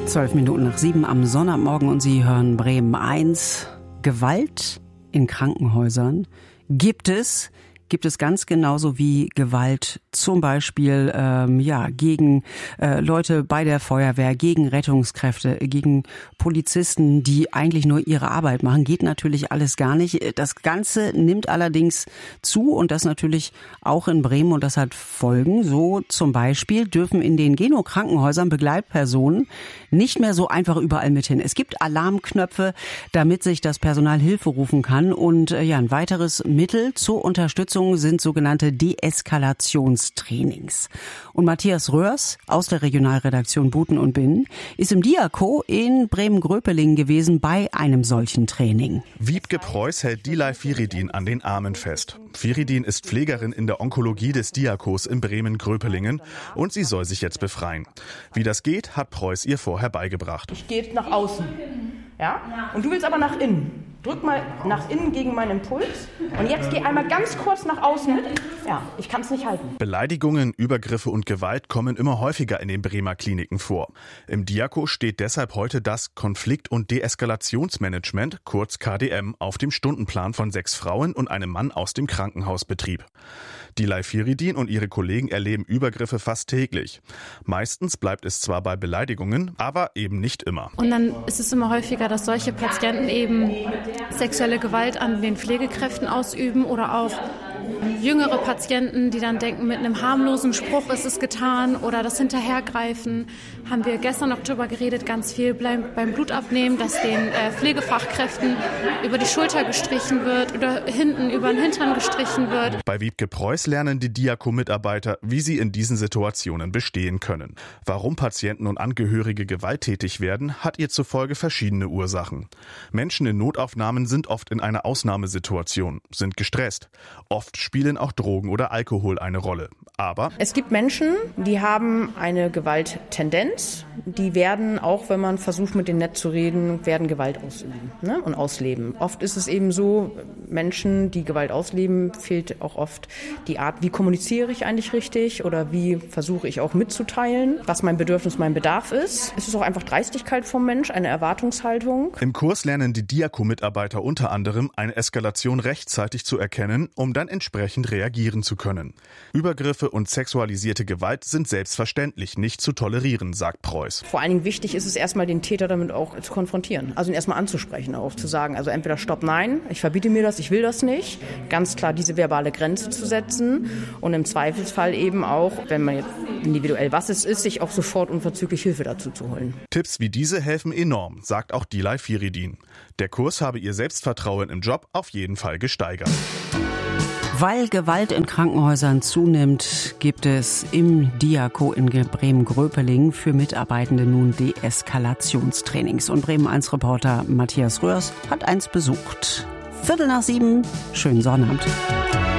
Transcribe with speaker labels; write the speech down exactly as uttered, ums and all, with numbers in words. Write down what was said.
Speaker 1: Zwölf Minuten nach sieben am Sonntagmorgen und Sie hören Bremen eins. Gewalt in Krankenhäusern gibt es, gibt es ganz genauso wie Gewalt zum Beispiel ähm, ja gegen äh, Leute bei der Feuerwehr, gegen Rettungskräfte, gegen Polizisten, die eigentlich nur ihre Arbeit machen. Geht natürlich alles gar nicht. Das Ganze nimmt allerdings zu und das natürlich auch in Bremen und das hat Folgen. So zum Beispiel dürfen in den Geno-Krankenhäusern Begleitpersonen nicht mehr so einfach überall mit hin. Es gibt Alarmknöpfe, damit sich das Personal Hilfe rufen kann und äh, ja ein weiteres Mittel zur Unterstützung sind sogenannte Deeskalationstrainings. Und Matthias Röhrs aus der Regionalredaktion Buten und Binnen ist im Diako in Bremen-Gröpelingen gewesen bei einem solchen Training.
Speaker 2: Wiebke Preuß hält Dilay Firidin an den Armen fest. Firidin ist Pflegerin in der Onkologie des Diakos in Bremen-Gröpelingen und sie soll sich jetzt befreien. Wie das geht, hat Preuß ihr vorher beigebracht.
Speaker 3: Ich gehe nach außen, ja? Und du willst aber nach innen. Drück mal nach innen gegen meinen Impuls und jetzt geh einmal ganz kurz nach außen. Ja, ich kann es nicht halten.
Speaker 2: Beleidigungen, Übergriffe und Gewalt kommen immer häufiger in den Bremer Kliniken vor. Im Diako steht deshalb heute das Konflikt- und Deeskalationsmanagement, kurz K D M, auf dem Stundenplan von sechs Frauen und einem Mann aus dem Krankenhausbetrieb. Dilay Firidin und ihre Kollegen erleben Übergriffe fast täglich. Meistens bleibt es zwar bei Beleidigungen, aber eben nicht immer.
Speaker 4: Und dann ist es immer häufiger, dass solche Patienten eben sexuelle Gewalt an den Pflegekräften ausüben oder auch jüngere Patienten, die dann denken, mit einem harmlosen Spruch ist es getan oder das Hinterhergreifen. Haben wir gestern noch drüber geredet, ganz viel beim Blutabnehmen, dass den äh, Pflegefachkräften über die Schulter gestrichen wird oder hinten über den Hintern gestrichen wird.
Speaker 2: Bei Wiebke Preuß lernen die Diako-Mitarbeiter, wie sie in diesen Situationen bestehen können. Warum Patienten und Angehörige gewalttätig werden, hat ihr zufolge verschiedene Ursachen. Menschen in Notaufnahmen sind oft in einer Ausnahmesituation, sind gestresst. Oft spielen auch Drogen oder Alkohol eine Rolle. Aber
Speaker 3: es gibt Menschen, die haben eine Gewalttendenz. Die werden, auch wenn man versucht, mit denen nett zu reden, werden Gewalt ausüben, ne, und ausleben. Oft ist es eben so, Menschen, die Gewalt ausleben, fehlt auch oft die Art, wie kommuniziere ich eigentlich richtig oder wie versuche ich auch mitzuteilen, was mein Bedürfnis, mein Bedarf ist. Es ist auch einfach Dreistigkeit vom Mensch, eine Erwartungshaltung.
Speaker 2: Im Kurs lernen die Diako-Mitarbeiter unter anderem, eine Eskalation rechtzeitig zu erkennen, um dann entsprechend reagieren zu können. Übergriffe und sexualisierte Gewalt sind selbstverständlich nicht zu tolerieren, sagt Preuß.
Speaker 3: Vor allen Dingen wichtig ist es erstmal, den Täter damit auch zu konfrontieren. Also ihn erstmal anzusprechen, auch zu sagen, also entweder stopp, nein, ich verbiete mir das, ich will das nicht. Ganz klar diese verbale Grenze zu setzen und im Zweifelsfall eben auch, wenn man jetzt individuell was es ist, sich auch sofort unverzüglich Hilfe dazu zu holen.
Speaker 2: Tipps wie diese helfen enorm, sagt auch Dilay Firidin. Der Kurs habe ihr Selbstvertrauen im Job auf jeden Fall gesteigert.
Speaker 1: Weil Gewalt in Krankenhäusern zunimmt, gibt es im Diako in Bremen-Gröpelingen für Mitarbeitende nun Deeskalationstrainings. Und Bremen eins Reporter Matthias Röhrs hat eins besucht. Viertel nach sieben, schönen Sonnabend.